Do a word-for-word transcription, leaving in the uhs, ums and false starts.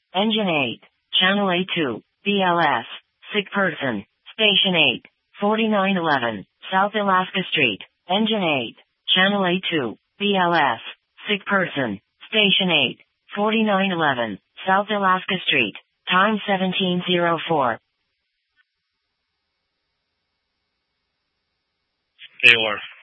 Engine eight. Channel A two. B L S. Sick person. Station eight. forty-nine eleven. South Alaska Street. Engine eight. Channel A two. B L S. Sick person. Station eight. forty-nine eleven. South Alaska Street. Time seventeen oh four. A O R.